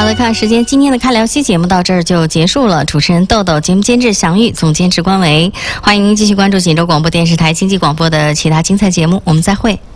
好的，看时间，今天的开聊期节目到这儿就结束了。主持人豆豆，节目监制祥玉，总监制关维。欢迎您继续关注锦州广播电视台经济广播的其他精彩节目，我们再会。